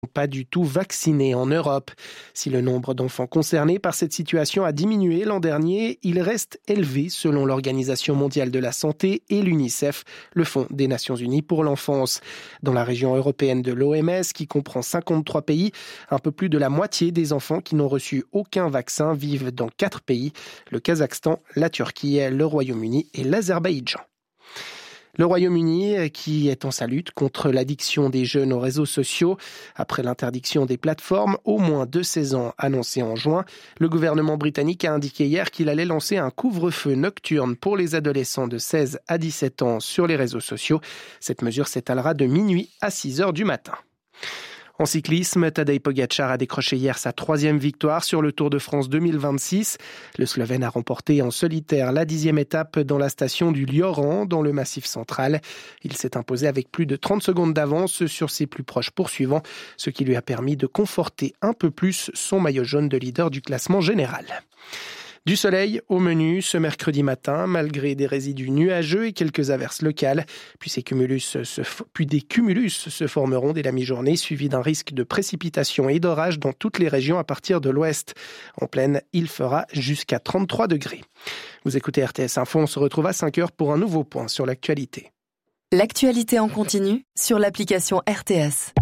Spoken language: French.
pas du tout vaccinés en Europe. Si le nombre d'enfants concernés par cette situation a diminué l'an dernier, il reste élevé selon l'Organisation mondiale de la santé et l'UNICEF, le Fonds des Nations Unies pour l'enfance. Dans la région européenne de l'OMS, qui comprend 53 pays, un peu plus de la moitié des enfants qui n'ont reçu aucun vaccin vivent dans 4 pays, le Kazakhstan, la Turquie, le Royaume-Uni et l'Azerbaïdjan. Le Royaume-Uni qui est en sa lutte contre l'addiction des jeunes aux réseaux sociaux. Après l'interdiction des plateformes, au moins de 16 ans annoncée en juin, le gouvernement britannique a indiqué hier qu'il allait lancer un couvre-feu nocturne pour les adolescents de 16 à 17 ans sur les réseaux sociaux. Cette mesure s'étalera de minuit à 6 heures du matin. En cyclisme, Tadej Pogačar a décroché hier sa 3e victoire sur le Tour de France 2026. Le Slovène a remporté en solitaire la 10e étape dans la station du Lioran, dans le Massif central. Il s'est imposé avec plus de 30 secondes d'avance sur ses plus proches poursuivants, ce qui lui a permis de conforter un peu plus son maillot jaune de leader du classement général. Du soleil au menu ce mercredi matin, malgré des résidus nuageux et quelques averses locales. Puis des cumulus se formeront dès la mi-journée, suivis d'un risque de précipitation et d'orage dans toutes les régions à partir de l'ouest. En plaine, il fera jusqu'à 33 degrés. Vous écoutez RTS Info, on se retrouve à 5 heures pour un nouveau point sur l'actualité. L'actualité en continu sur l'application RTS.